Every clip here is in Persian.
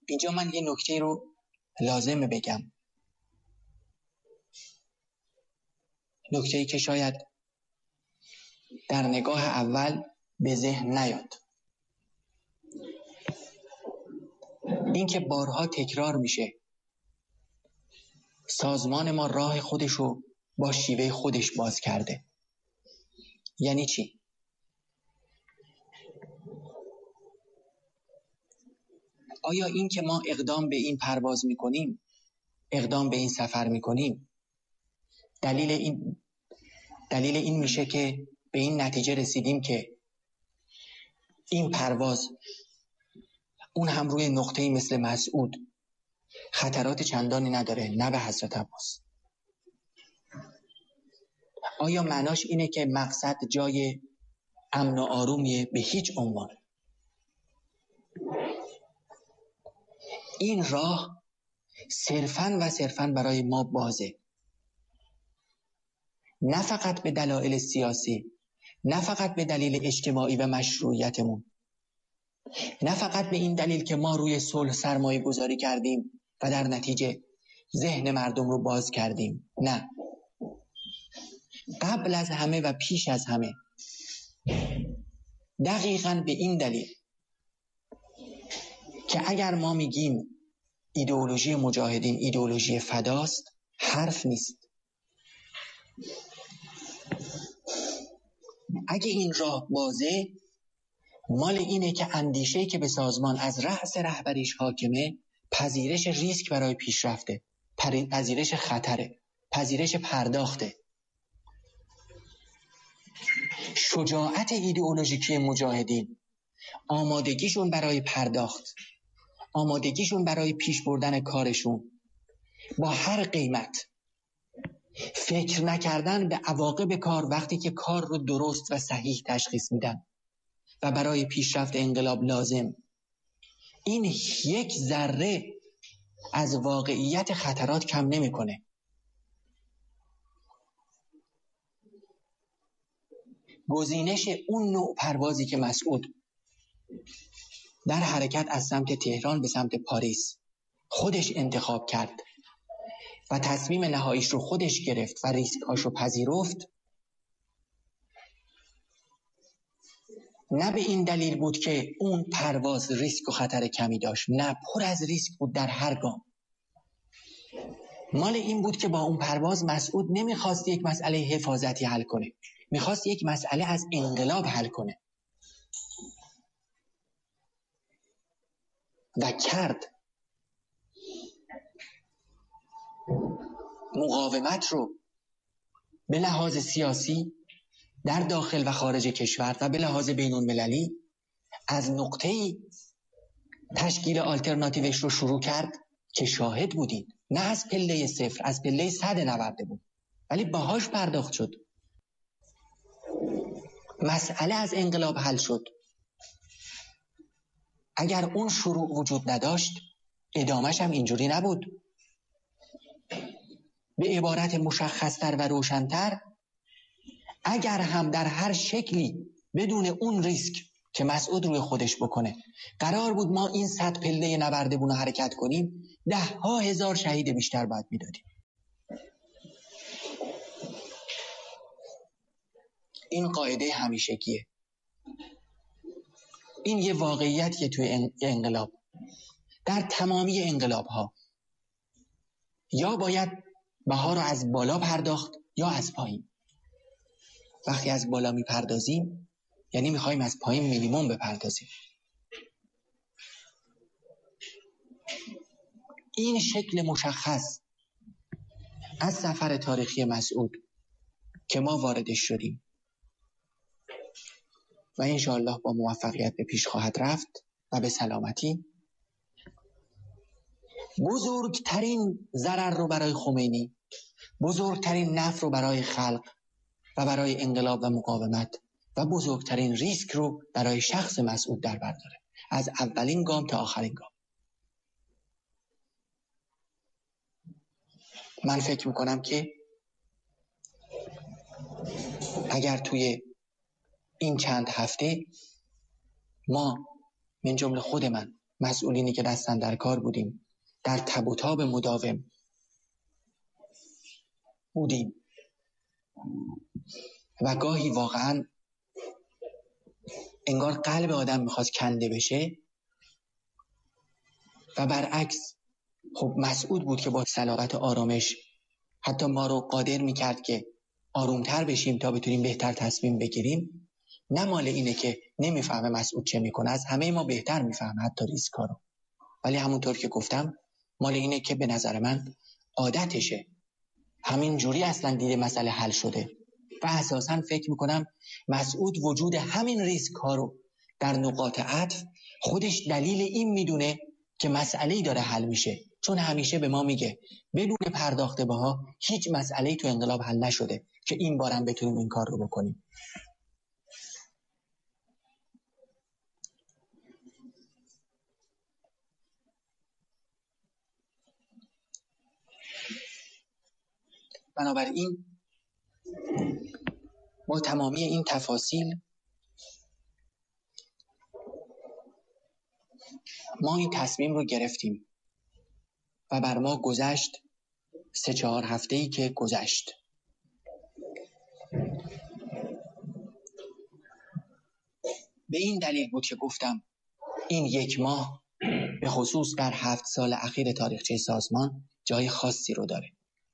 اینجا من یه نکته رو لازمه بگم، نکته‌ای که شاید در نگاه اول به ذهن نیاد. این که بارها تکرار میشه سازمان ما راه خودشو با شیوه خودش باز کرده. یعنی چی؟ آیا این که ما اقدام به این پرواز میکنیم، اقدام به این سفر میکنیم، دلیل این میشه که به این نتیجه رسیدیم که این پرواز اون هم روی نقطه‌ای مثل مسعود خطرات چندانی نداره؟ نه به حضرت عباس. آیا معناش اینه که مقصد جای امن و آرومیه؟ به هیچ عنوان. این راه صرفاً و صرفاً برای ما بازه، نه فقط به دلایل سیاسی، نه فقط به دلیل اجتماعی و مشروعیتمون، نه فقط به این دلیل که ما روی صلح سرمایه گذاری کردیم و در نتیجه ذهن مردم رو باز کردیم. نه، قبل از همه و پیش از همه دقیقاً به این دلیل که اگر ما میگیم ایدئولوژی مجاهدین ایدئولوژی فداست، حرف نیست. اگه این راه بازه، مال اینه که اندیشه‌ای که به سازمان از رأس رهبریش حاکمه، پذیرش ریسک برای پیشرفته، پذیرش خطره، پذیرش پرداخته. شجاعت ایدئولوژیکی مجاهدین، آمادگیشون برای پرداخت، آمادگیشون برای پیش بردن کارشون با هر قیمت، فکر نکردن به عواقب کار وقتی که کار رو درست و صحیح تشخیص میدن و برای پیشرفت انقلاب لازم، این یک ذره از واقعیت خطرات کم نمیکنه. گزینش اون نوع پروازی که مسعود در حرکت از سمت تهران به سمت پاریس خودش انتخاب کرد و تصمیم نهاییش رو خودش گرفت و ریسک‌هاش رو پذیرفت، نه به این دلیل بود که اون پرواز ریسک و خطر کمی داشت، نه، پر از ریسک بود در هر گام. مال این بود که با اون پرواز مسعود نمیخواست یک مسئله حفاظتی حل کنه، میخواست یک مسئله از انقلاب حل کنه و کرد. مقاومت رو به لحاظ سیاسی در داخل و خارج کشور و به لحاظ بین المللی از نقطه‌ای تشکیل آلترناتیوش رو شروع کرد که شاهد بودین، نه از پله 0، از پله 100 نورده بود، ولی باهاش پرداخت شد. مسئله از انقلاب حل شد. اگر اون شروع وجود نداشت، ادامهش هم اینجوری نبود. به عبارت مشخصتر و روشنتر، اگر هم در هر شکلی بدون اون ریسک که مسعود روی خودش بکنه قرار بود ما این 100 پله نوردبون رو حرکت کنیم، 10,000 شهید بیشتر باید میدادیم. این قاعده همیشگیه. این یه واقعیتیه توی انقلاب. در تمامی انقلاب ها یا باید بها رو از بالا پرداخت یا از پایین. وقتی از بالا میپردازیم یعنی میخوایم از پایین مینیمم بپردازیم. این شکل مشخص از سفر تاریخی مسعود که ما واردش شدیم و انشاءالله با موفقیت به پیش خواهد رفت و به سلامتی، بزرگترین ضرر رو برای خمینی، بزرگترین نفع رو برای خلق و برای انقلاب و مقاومت و بزرگترین ریسک رو برای شخص مسعود در بر داره، از اولین گام تا آخرین گام. من فکر میکنم که اگر توی این چند هفته ما من جمله خود من مسئولینی که دستن در کار بودیم در تب و تاب مداوم بودیم و گاهی واقعا انگار قلب آدم میخواست کنده بشه و برعکس خب مسعود بود که با صلابت آرامش حتی ما رو قادر میکرد که آرومتر بشیم تا بتونیم بهتر تصمیم بگیریم. نه مال اینه که نمیفهمه مسعود چه میکنه، از همه ما بهتر میفهمه حتی ریسکا رو، ولی همونطور که گفتم مال اینه که به نظر من عادتشه، همین جوری اصلا دیده مسئله حل شده و اساساً فکر میکنم مسعود وجود همین ریسک ها رو در نقاط عطف خودش دلیل این میدونه که مسئله‌ای داره حل میشه، چون همیشه به ما میگه بدون پرداخت بها هیچ مسئله‌ای تو انقلاب حل نشده که این بارم بتونیم این کار رو بکنیم. بنابراین با تمامی این تفاصیل ما این تصمیم رو گرفتیم و بر ما گذشت 3-4 هفته‌ای که گذشت. به این دلیل بود که گفتم این 1 ماه به خصوص در 7 سال اخیر تاریخچه سازمان جای خاصی رو داره.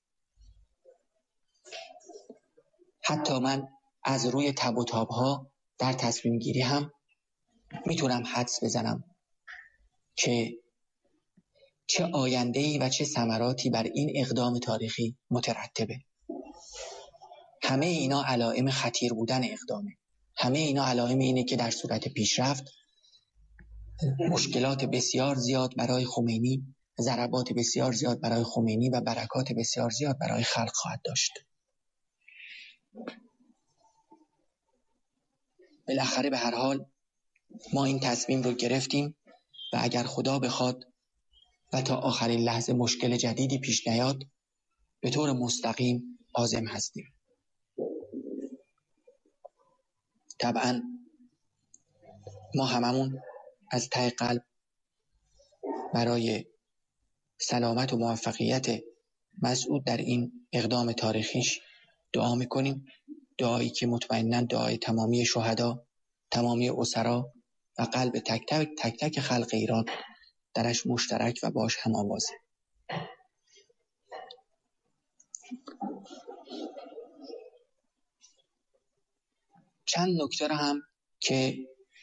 حتی من از روی تب و تاب‌ها در تصمیم گیری هم میتونم حدس بزنم که چه آینده‌ای و چه ثمراتی بر این اقدام تاریخی مترتبه. همه اینا علائم خطیر بودن اقدامه. همه اینا علائم اینه که در صورت پیشرفت مشکلات بسیار زیاد برای خمینی، ضربات بسیار زیاد برای خمینی و برکات بسیار زیاد برای خلق خواهد داشت. بالاخره به هر حال ما این تصمیم رو گرفتیم و اگر خدا بخواد و تا آخرین لحظه مشکل جدیدی پیش نیاد به طور مستقیم عازم هستیم. طبعا ما هممون از ته قلب برای سلامت و موفقیت مسعود در این اقدام تاریخیش دعا میکنیم، دعایی که مطمئناً دعای تمامی شهدا، تمامی اسرا و قلب تک تک خلق ایران درش مشترک و باش هم آوازه. چند نکته رو هم که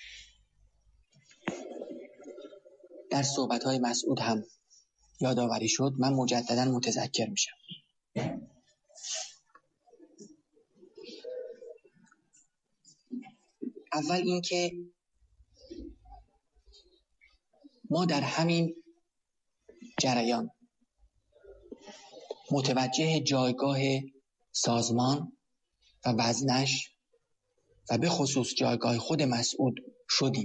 در صحبت‌های مسعود هم یادآوری شد من مجدداً متذکر میشم. اول این که ما در همین جریان متوجه جایگاه سازمان و وزنش و به خصوص جایگاه خود مسعود شدیم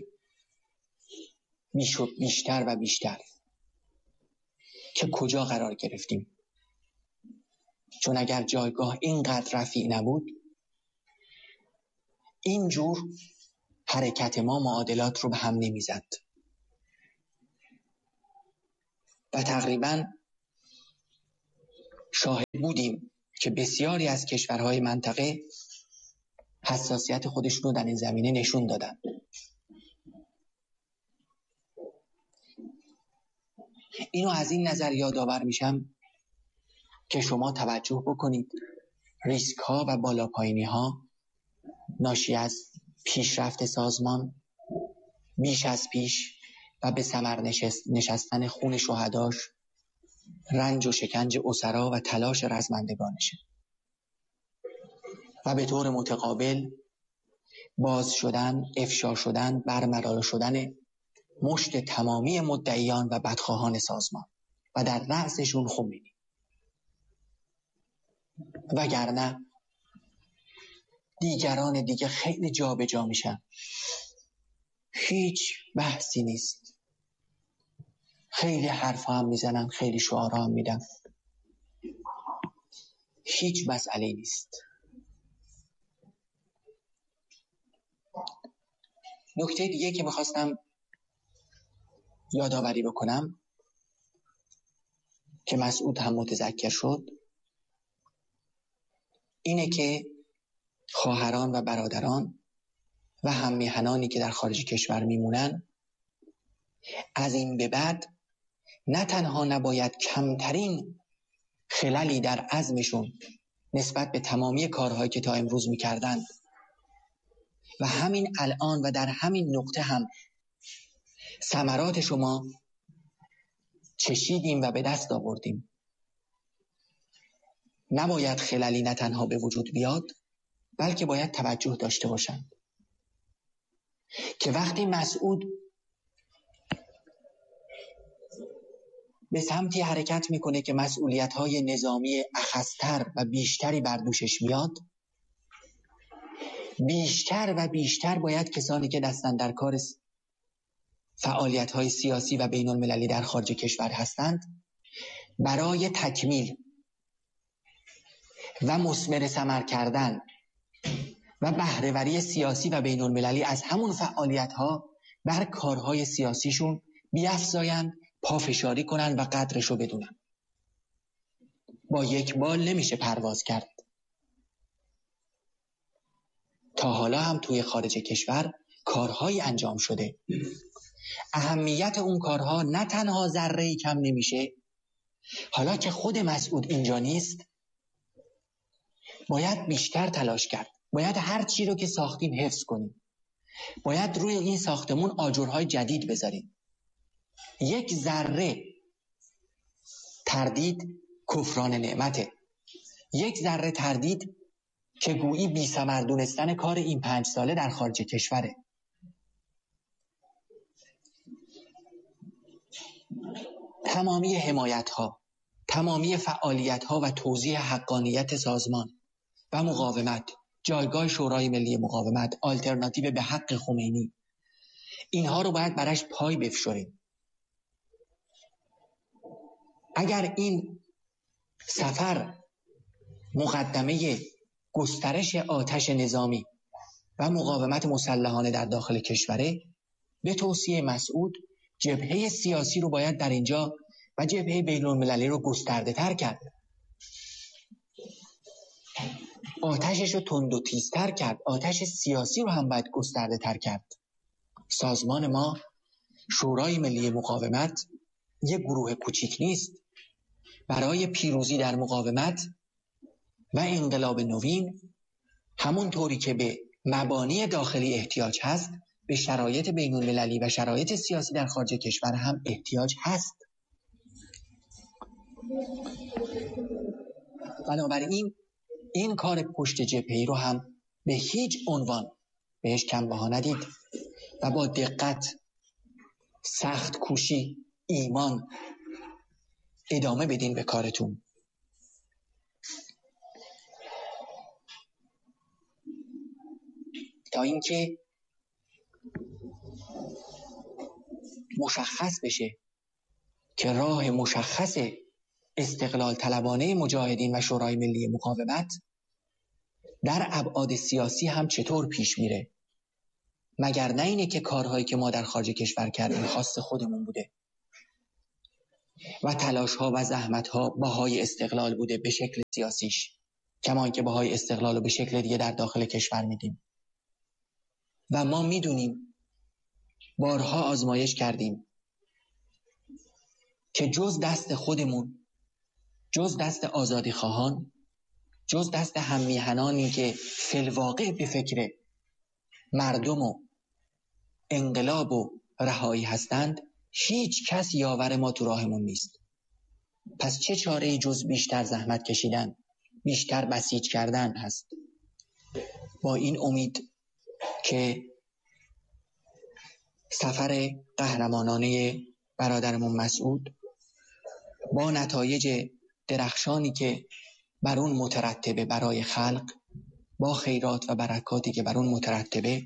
بیشتر و بیشتر که کجا قرار گرفتیم. چون اگر جایگاه اینقدر رفیع نبود اینجور حرکت ما معادلات رو به هم نمیزد و تقریباً شاهد بودیم که بسیاری از کشورهای منطقه حساسیت خودشون رو در این زمینه نشون دادن. اینو از این نظر یادآور میشم که شما توجه بکنید ریسک ها و بالا پایینی ها ناشی از پیشرفت سازمان بیش از پیش و به ثمر نشستن خون شهداش، رنج و شکنج اسرا و تلاش رزمندگانشه و به طور متقابل باز شدن، افشا شدن، برملا شدن مشت تمامی مدعیان و بدخواهان سازمان و در رأسشون خمینی. وگرنه دیگران دیگه خیلی جا به جا میشن، هیچ بحثی نیست، خیلی حرف هم میزنن، خیلی شعار هم میدن، هیچ مسئله نیست. نکته دیگه که میخواستم یادآوری بکنم که مسعود هم متذکر شد اینه که خواهران و برادران و هم میهنانی که در خارج کشور میمونن از این به بعد نه تنها نباید کمترین خللی در عزمشون نسبت به تمامی کارهایی که تا امروز میکردند و همین الان و در همین نقطه هم ثمرات شما چشیدیم و به دست آوردیم، نباید خللی نه تنها به وجود بیاد بلکه باید توجه داشته باشند که وقتی مسعود به سمتی حرکت میکنه که مسئولیت‌های نظامی اخذتر و بیشتری بر دوشش میاد، بیشتر و بیشتر باید کسانی که دستن در کار فعالیت‌های سیاسی و بین المللی در خارج کشور هستند برای تکمیل و مثمر ثمر کردن و بهره‌وری سیاسی و بین المللی از همون فعالیت‌ها بر کارهای سیاسیشون بیفزایند، پافشاری کنن و قدرشو بدونن. با یک بال نمیشه پرواز کرد. تا حالا هم توی خارج کشور کارهایی انجام شده، اهمیت اون کارها نه تنها ذره‌ای کم نمیشه. حالا که خود مسعود اینجا نیست باید بیشتر تلاش کرد، باید هر چی رو که ساختیم حفظ کنیم، باید روی این ساختمون آجرهای جدید بذاریم. یک ذره تردید کفران نعمته، یک ذره تردید که گویی بی ثمر دونستن کار این 5 ساله در خارج کشوره. تمامی حمایت‌ها، تمامی فعالیت‌ها و توزیع حقانیت سازمان و مقاومت، جایگاه شورای ملی مقاومت، آلترناتیو به حق خمینی، اینها رو باید برش پای بفشاریم. اگر این سفر مقدمه گسترش آتش نظامی و مقاومت مسلحانه در داخل کشوره، به توصیه مسعود جبهه سیاسی رو باید در اینجا و جبهه بین المللی رو گسترده تر کرد، آتشش رو تند و تیزتر کرد، آتش سیاسی رو هم باید گسترده تر کرد. سازمان ما شورای ملی مقاومت یک گروه کوچیک نیست. برای پیروزی در مقاومت و انقلاب نوین همون طوری که به مبانی داخلی احتیاج هست، به شرایط بین المللی و شرایط سیاسی در خارج کشور هم احتیاج هست. بنابراین این کار پشت جبهه‌ای رو هم به هیچ عنوان بهش کم بها ندید و با دقت، سخت کوشی، ایمان ادامه بدین به کارتون. تا اینکه مشخص بشه که راه مشخص استقلال طلبانه مجاهدین و شورای ملی مقاومت در ابعاد سیاسی هم چطور پیش میره، مگر نه اینه که کارهایی که ما در خارج کشور کردیم خاص خودمون بوده و تلاش‌ها و زحمت‌ها بهای استقلال بوده به شکل سیاسیش، کما اینکه بهای استقلال رو به شکل دیگه در داخل کشور میدیم و ما میدونیم، بارها آزمایش کردیم که جز دست خودمون، جز دست آزادی خواهان، جز دست هممیهنانی که فی‌الواقع به فکر مردم و انقلاب و رهایی هستند، هیچ کس یاور ما تو راهمون نیست. پس چه چاره‌ای جز بیشتر زحمت کشیدن، بیشتر بسیج کردن هست. با این امید که سفر قهرمانانه برادرمون مسعود با نتایج درخشانی که بر اون مترتبه برای خلق، با خیرات و برکاتی که بر اون مترتبه،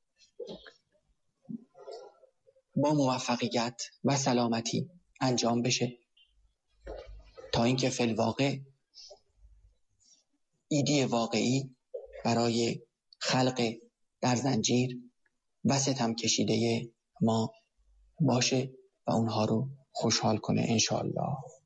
با موفقیت و سلامتی انجام بشه، تا اینکه فی الواقع ایدی واقعی برای خلق در زنجیر و ستم کشیده ما باشه و اونها رو خوشحال کنه انشاءالله.